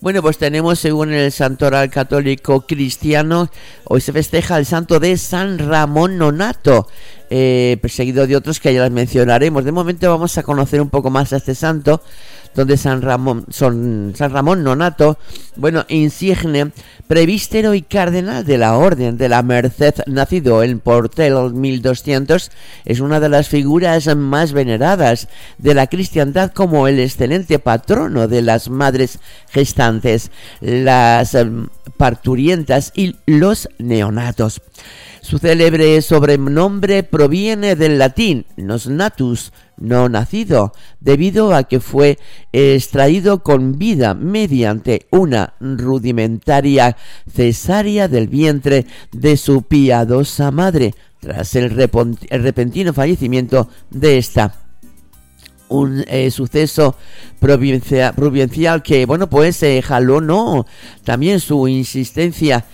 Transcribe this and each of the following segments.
Bueno, pues tenemos, según el santoral católico cristiano, hoy se festeja el santo de San Ramón Nonnato, seguido de otros que ya les mencionaremos. De momento vamos a conocer un poco más a este santo, donde San Ramón Nonnato, bueno, insigne prevístero y cardenal de la Orden de la Merced, nacido en Portel 1200, es una de las figuras más veneradas de la cristiandad como el excelente patrono de las madres gestantes, las parturientas y los neonatos. Su célebre sobrenombre proviene del latín nos natus, no nacido, debido a que fue extraído con vida mediante una rudimentaria cesárea del vientre de su piadosa madre, tras el repentino fallecimiento de esta. Un suceso providencial que, bueno, pues jalonó también su insistencia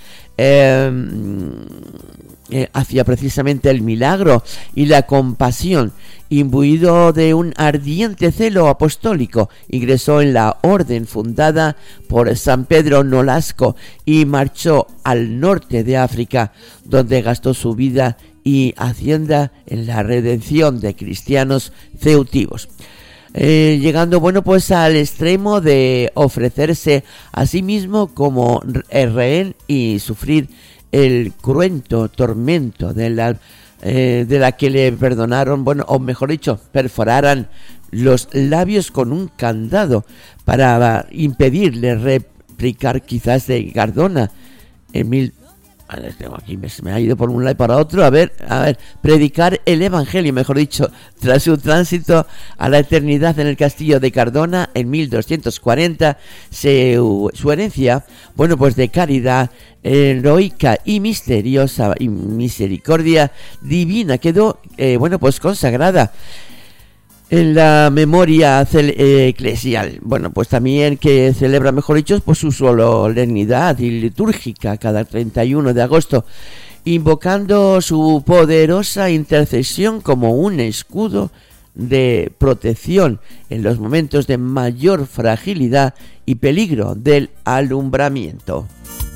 hacia precisamente el milagro y la compasión. Imbuido de un ardiente celo apostólico, ingresó en la orden fundada por San Pedro Nolasco y marchó al norte de África, donde gastó su vida y hacienda en la redención de cristianos ceutivos. Llegando, bueno, pues al extremo de ofrecerse a sí mismo como rehén y sufrir el cruento tormento de la que le perdonaron, bueno, o mejor dicho, perforaran los labios con un candado para impedirle replicar quizás de Cardona en tengo aquí, me ha ido por un lado y para otro. A ver, predicar el evangelio, mejor dicho, tras su tránsito a la eternidad en el castillo de Cardona en 1240, su herencia, bueno, pues de caridad heroica y misteriosa y misericordia divina quedó, bueno, pues consagrada en la memoria eclesial. Bueno, pues también que celebra, mejor dicho, pues su solemnidad y litúrgica cada 31 de agosto, invocando su poderosa intercesión como un escudo de protección en los momentos de mayor fragilidad y peligro del alumbramiento.